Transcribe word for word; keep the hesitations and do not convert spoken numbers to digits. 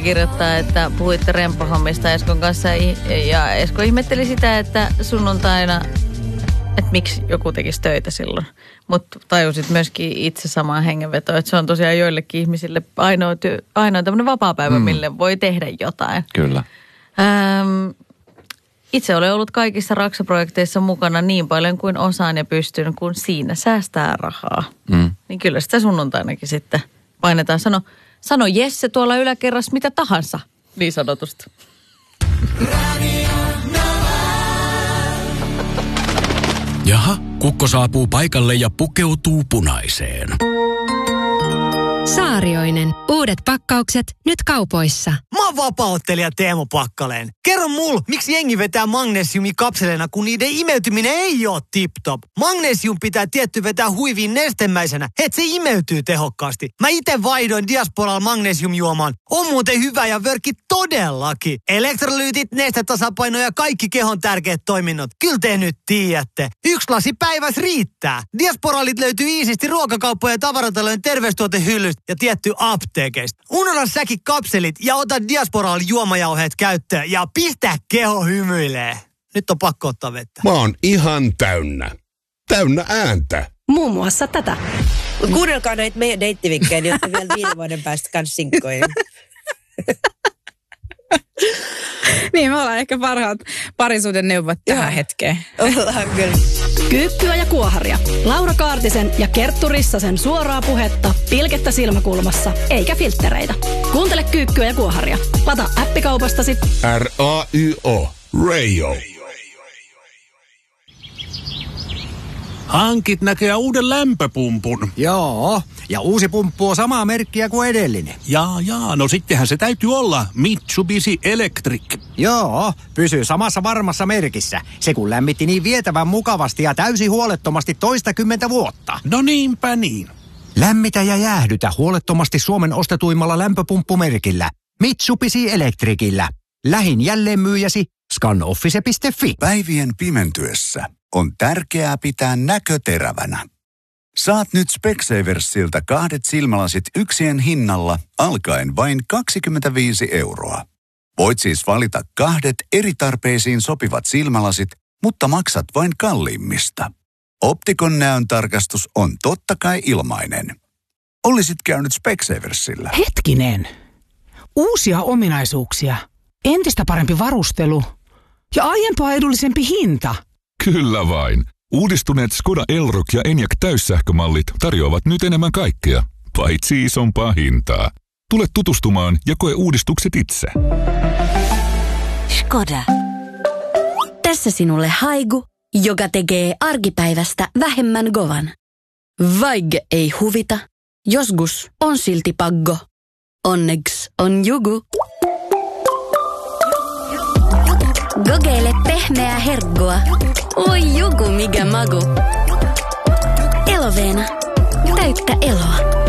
kirjoittaa, että puhuitte rempohommista Eskon kanssa ja Esko ihmetteli sitä, että sunnuntaina, että miksi joku tekisi töitä silloin. Mutta tajusit myöskin itse samaan hengenvetoon, että se on tosiaan joillekin ihmisille ainoa, työ, ainoa tämmöinen vapaapäivä, mm. mille voi tehdä jotain. Kyllä. Ähm, itse olen ollut kaikissa Raksa-projekteissa mukana niin paljon kuin osaan ja pystyn, kun siinä säästää rahaa. Mm. Niin kyllä sitä sunnuntainakin sitten painetaan. Sano, sano Jesse tuolla yläkerrassa mitä tahansa, niin sanotusti. Jaha, kukko saapuu paikalle ja pukeutuu punaiseen. Saarioinen. Uudet pakkaukset nyt kaupoissa. Mä oon vapaa-ottelija Teemu Pakkaleen. Kerro mulle, miksi jengi vetää magnesiumia kapseleina, kun niiden imeytyminen ei oo tip-top. Magnesium pitää tietty vetää huiviin nestemäisenä, et se imeytyy tehokkaasti. Mä ite vaihdoin Diasporalla magnesiumjuomaan. On muuten hyvä ja vörkki todellakin. Elektrolyytit, nestetasapaino ja kaikki kehon tärkeät toiminnot. Kyllä te nyt tiedätte. Yksi lasi päivässä riittää. Diasporalit löytyy iisisti ruokakauppojen ja tavaratalojen terveystuotehyllystä ja tietty apteekeista. Unohda säkin kapselit ja ota Diasporalla juomajauheet käyttöön ja pistä keho hymyilee. Nyt on pakko ottaa vettä. Mä oon ihan täynnä. Täynnä ääntä. Muun muassa tätä. Kuunnelkaa näitä meidän deittivinkkejä, niin olette vielä viiden vuoden päästä kans sinkkoja. Niin, me ollaan ehkä parhaat parisuuden neuvot tähän Joo. hetkeen. Ollaan kyllä. Kyykkyä ja kuoharia. Laura Kaartisen ja Kerttu Rissasen suoraa puhetta, pilkettä silmäkulmassa, eikä filttereitä. Kuuntele Kyykkyä ja kuoharia. Lata appikaupastasi. R A Y O. Rayo. Hankit näköjään uuden lämpöpumpun. Joo, ja uusi pumppu on samaa merkkiä kuin edellinen. Jaa, jaa, no sittenhän se täytyy olla Mitsubishi Electric. Joo, pysyy samassa varmassa merkissä. Se kun lämmitti niin vietävän mukavasti ja täysin huolettomasti toistakymmentä vuotta. No niinpä niin. Lämmitä ja jäähdytä huolettomasti Suomen ostetuimmalla lämpöpumppumerkillä. Mitsubishi Electricillä. Lähin jälleenmyyjäsi scanoffice piste fi. Päivien pimentyessä on tärkeää pitää näkö terävänä. Saat nyt Specsaversilta kahdet silmälasit yksien hinnalla alkaen vain kaksikymmentäviisi euroa. Voit siis valita kahdet eri tarpeisiin sopivat silmälasit, mutta maksat vain kalliimmista. Optikon näön tarkastus on totta kai ilmainen. Olisit käynyt Specsaversilla. Hetkinen. Uusia ominaisuuksia. Entistä parempi varustelu. Ja aiempaa edullisempi hinta. Kyllä vain. Uudistuneet Skoda Elroq ja Enyaq täyssähkömallit tarjoavat nyt enemmän kaikkea, paitsi isompaa hintaa. Tule tutustumaan ja koe uudistukset itse. Skoda. Tässä sinulle Haigu, joka tekee arkipäivästä vähemmän govan. Vaig ei huvita, joskus on silti paggo. Onneks on jugu. Kokeile pehmeää herkkua. Oi juku, mikä magu. Eloveena. Täyttä eloa.